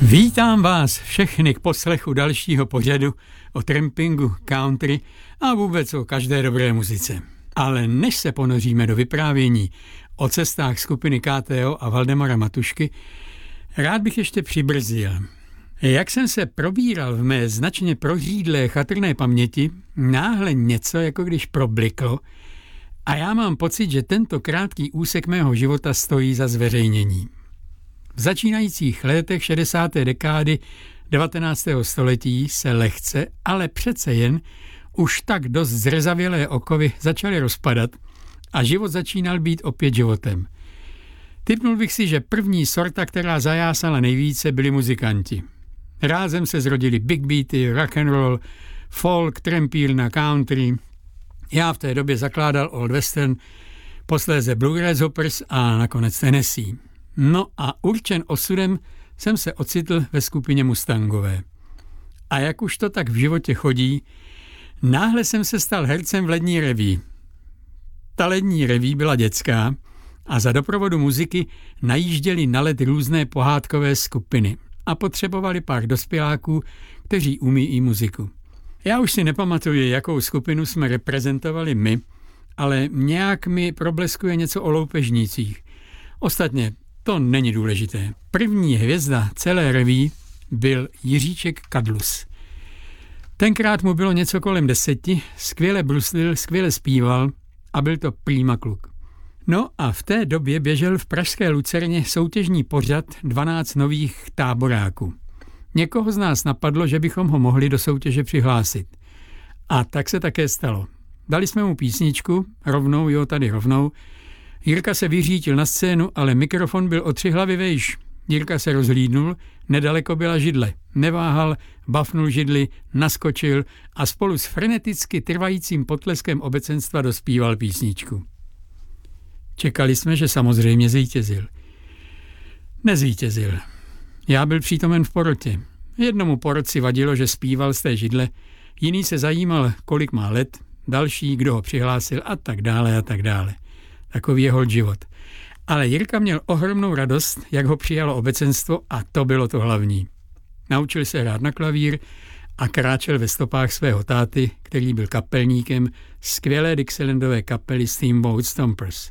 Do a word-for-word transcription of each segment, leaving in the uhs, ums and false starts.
Vítám vás všechny k poslechu dalšího pořadu o trampingu, country a vůbec o každé dobré muzice. Ale než se ponoříme do vyprávění o cestách skupiny K T O a Valdemara Matušky, rád bych ještě přibrzdil. Jak jsem se probíral v mé značně prořídlé chatrné paměti, náhle něco jako když probliklo a já mám pocit, že tento krátký úsek mého života stojí za zveřejnění. V začínajících letech šedesáté dekády devatenáctého století se lehce, ale přece jen už tak dost zrezavělé okovy začaly rozpadat a život začínal být opět životem. Tipnul bych si, že první sorta, která zajásala nejvíce, byli muzikanti. Rázem se zrodili big beaty, rock and roll, folk, trampírna, country. Já v té době zakládal Old Western, posléze Bluegrass Hoppers a nakonec Tennessee. No a určen osudem jsem se ocitl ve skupině Mustangové. A jak už to tak v životě chodí, náhle jsem se stal hercem v lední reví. Ta lední reví byla dětská a za doprovodu muziky najížděli na led různé pohádkové skupiny a potřebovali pár dospěláků, kteří umí i muziku. Já už si nepamatuju, jakou skupinu jsme reprezentovali my, ale nějak mi probleskuje něco o loupežnících. Ostatně to není důležité. První hvězda celé reví byl Jiříček Kadlus. Tenkrát mu bylo něco kolem deseti, skvěle bruslil, skvěle zpíval a byl to prýma kluk. No a v té době běžel v pražské Lucerně soutěžní pořad dvanáct nových táboráků. Někoho z nás napadlo, že bychom ho mohli do soutěže přihlásit. A tak se také stalo. Dali jsme mu písničku, rovnou, jo, tady rovnou. Jirka se vyřítil na scénu, ale mikrofon byl o tři hlavy vejš. Jirka se rozhlídnul, nedaleko byla židle. Neváhal, bafnul židli, naskočil a spolu s freneticky trvajícím potleskem obecenstva dospíval písničku. Čekali jsme, že samozřejmě zvítězil. Nezvítězil. Já byl přítomen v porotě. Jednomu porotci vadilo, že zpíval z té židle, jiný se zajímal, kolik má let, další, kdo ho přihlásil a tak dále a tak dále. Takový je holt život. Ale Jirka měl ohromnou radost, jak ho přijalo obecenstvo a to bylo to hlavní. Naučil se hrát na klavír a kráčel ve stopách svého táty, který byl kapelníkem skvělé Dixielandové kapely Steamboat Stompers.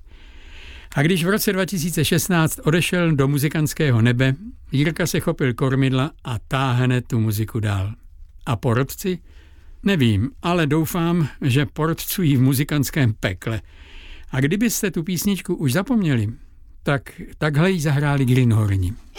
A když v roce dva tisíce šestnáct odešel do muzikantského nebe, Jirka se chopil kormidla a táhne tu muziku dál. A porotci? Nevím, ale doufám, že porotcují v muzikantském pekle. A kdybyste tu písničku už zapomněli, tak takhle ji zahráli Greenhorni.